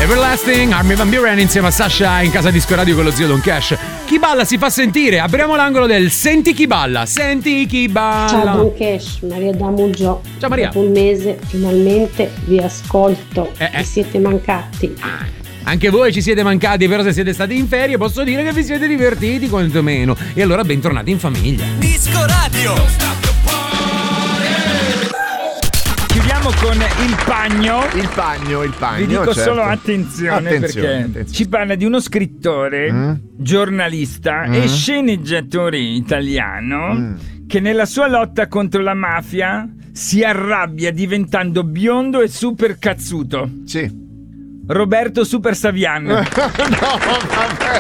Everlasting, Armin van Buuren insieme a Sasha in casa Disco Radio con lo zio Don Cash. Chi balla si fa sentire. Apriamo l'angolo del Senti chi balla. Senti chi balla. Ciao Don Cash, Maria da Muggiò. Ciao Maria. Dopo un mese finalmente vi ascolto. Vi siete mancati. Anche voi ci siete mancati, però se siete stati in ferie posso dire che vi siete divertiti quantomeno. E allora bentornati in famiglia. Disco Radio. Chiudiamo con il pagno. Il pagno. Vi dico certo. solo attenzione perché ci parla di uno scrittore, giornalista e sceneggiatore italiano che nella sua lotta contro la mafia si arrabbia diventando biondo e super cazzuto. Sì. Roberto Super Savian. No, vabbè.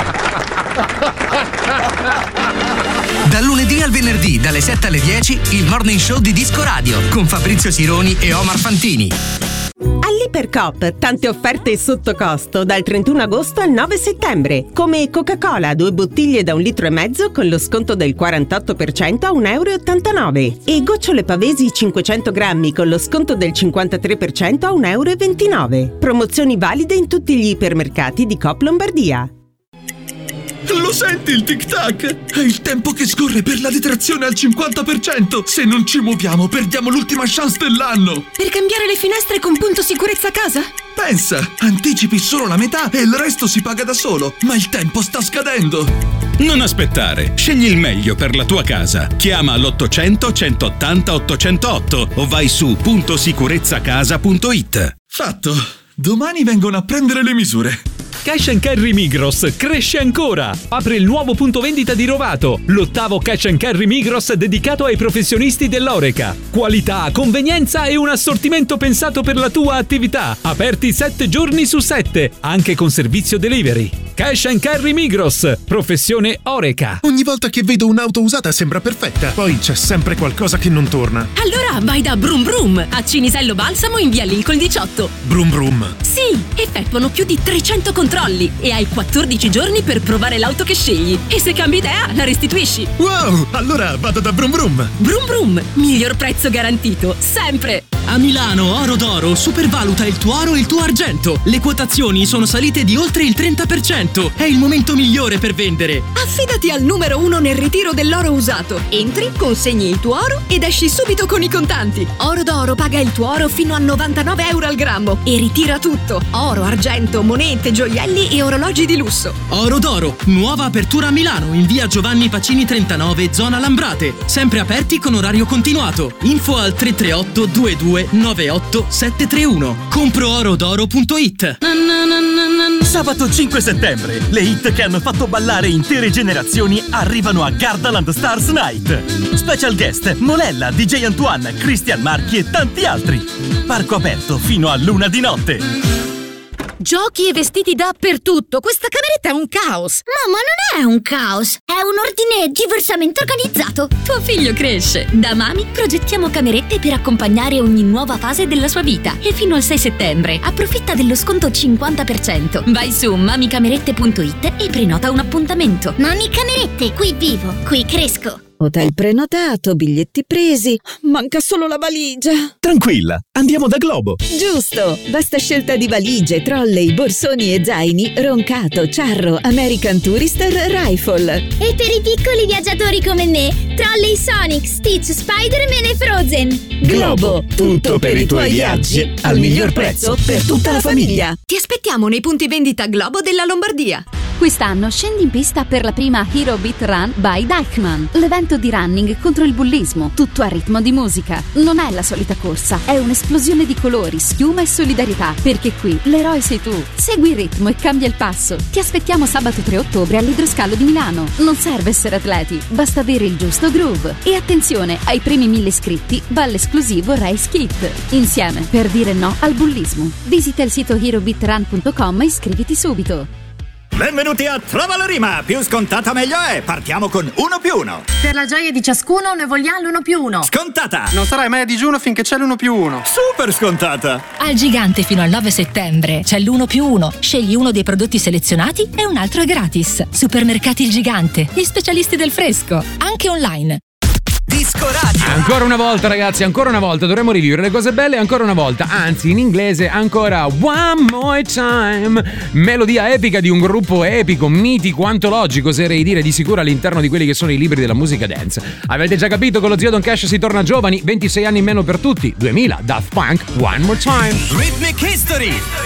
Dal lunedì al venerdì, dalle 7 alle 10, il Morning Show di Disco Radio con Fabrizio Sironi e Omar Fantini. All'Ipercoop, tante offerte sotto costo dal 31 agosto al 9 settembre. Come Coca-Cola, 2 bottiglie da 1,5 litri con lo sconto del 48% a €1,89 e gocciole Pavesi 500 grammi con lo sconto del 53% a €1,29. Promozioni valide in tutti gli ipermercati di Coop Lombardia. Lo senti il tic-tac? È il tempo che scorre per la detrazione al 50%. Se non ci muoviamo, perdiamo l'ultima chance dell'anno. Per cambiare le finestre con Punto Sicurezza Casa? Pensa, anticipi solo la metà e il resto si paga da solo. Ma il tempo sta scadendo. Non aspettare. Scegli il meglio per la tua casa. Chiama l'800 180 808 o vai su puntosicurezzacasa.it. Fatto. Domani vengono a prendere le misure. Cash & Carry Migros cresce ancora. Apre il nuovo punto vendita di Rovato, l'8º Cash & Carry Migros dedicato ai professionisti dell'Horeca. Qualità, convenienza e un assortimento pensato per la tua attività. Aperti 7 giorni su 7, anche con servizio delivery. Cash & Carry Migros, professione Horeca. Ogni volta che vedo un'auto usata sembra perfetta, poi c'è sempre qualcosa che non torna. Allora vai da Brum Brum a Cinisello Balsamo in via Lincoln 18. Brum Brum. Sì, effettuano più di 300 controlli e hai 14 giorni per provare l'auto che scegli. E se cambi idea, la restituisci. Wow, allora vado da Brum Brum. Brum Brum, miglior prezzo garantito, sempre. A Milano Oro d'Oro supervaluta il tuo oro e il tuo argento. Le quotazioni sono salite di oltre il 30%. È il momento migliore per vendere. Affidati al numero 1 nel ritiro dell'oro usato. Entri, consegni il tuo oro ed esci subito con i contanti. Oro d'Oro paga il tuo oro fino a 99 euro al grammo e ritira tutto. Oro, argento, monete, gioielli e orologi di lusso. Oro d'Oro, nuova apertura a Milano in via Giovanni Pacini 39, zona Lambrate. Sempre aperti con orario continuato. Info al 338 22 98 731. Compro-orodoro.it. Sabato 5 settembre, le hit che hanno fatto ballare intere generazioni arrivano a Gardaland Stars Night. Special guest Molella, DJ Antoine, Christian Marchi e tanti altri. Parco aperto fino a 1 di notte. Giochi e vestiti dappertutto. Questa cameretta è un caos. Mamma, non è un caos, è un ordine diversamente organizzato. Tuo figlio cresce. Da Mami progettiamo camerette per accompagnare ogni nuova fase della sua vita. E fino al 6 settembre approfitta dello sconto 50%. Vai su mamicamerette.it e prenota un appuntamento. Mami Camerette, qui vivo, qui cresco. Hotel prenotato, biglietti presi, manca solo la valigia. Tranquilla, andiamo da Globo. Giusto, vasta scelta di valigie, trolley, borsoni e zaini, Roncato, Charro, American Tourister, Rifle. E per i piccoli viaggiatori come me, trolley Sonic, Stitch, Spider-Man e Frozen. Globo, tutto per i tuoi viaggi, al miglior prezzo per tutta la famiglia. Ti aspettiamo nei punti vendita Globo della Lombardia. Quest'anno scendi in pista per la prima Hero Beat Run by Deichmann, l'evento di running contro il bullismo, tutto a ritmo di musica. Non è la solita corsa, è un'esplosione di colori, schiuma e solidarietà, perché qui l'eroe sei tu. Segui il ritmo e cambia il passo. Ti aspettiamo sabato 3 ottobre all'Idroscalo di Milano. Non serve essere atleti, basta avere il giusto groove. E attenzione, ai primi 1000 iscritti va l'esclusivo Race Kit. Insieme per dire no al bullismo. Visita il sito herobeatrun.com e iscriviti subito. Benvenuti a Trova la Rima, più scontata meglio è. Partiamo con 1+1. Per la gioia di ciascuno ne vogliamo l'1+1. Scontata. Non sarai mai a digiuno finché c'è l'1+1. Super scontata. Al Gigante fino al 9 settembre c'è l'1+1. Scegli uno dei prodotti selezionati e un altro è gratis. Supermercati Il Gigante, gli specialisti del fresco, anche online. Disco Radio. Ancora una volta, ragazzi, ancora una volta dovremmo rivivere le cose belle ancora una volta, anzi in inglese ancora one more time. Melodia epica di un gruppo epico, mitico, antologico, oserei dire, di sicuro all'interno di quelli che sono i libri della musica dance. Avete già capito, con lo zio Don Cash si torna giovani, 26 anni in meno per tutti, 2000, Daft Punk, One More Time. Rhythmic History.